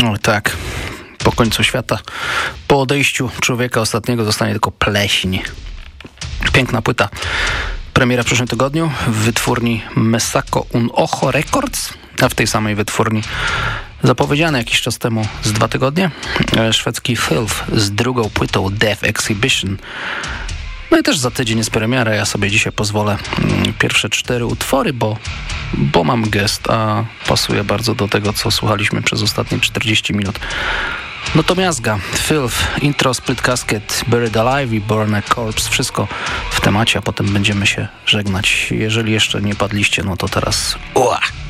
No tak, po końcu świata, po odejściu człowieka ostatniego zostanie tylko pleśń. Piękna płyta. Premiera w przyszłym tygodniu w wytwórni Mesako Un Ojo Records, a w tej samej wytwórni zapowiedziany jakiś czas temu, z 2 tygodnie, szwedzki Filth z drugą płytą Death Exhibition. No i też za tydzień jest premiera. Ja sobie dzisiaj pozwolę pierwsze 4 utwory, bo mam gest, a pasuje bardzo do tego, co słuchaliśmy przez ostatnie 40 minut. No to miazga. Filth, intro, Split Casket, Buried Alive i Born a Corpse. Wszystko w temacie, a potem będziemy się żegnać. Jeżeli jeszcze nie padliście, no to teraz... Ua!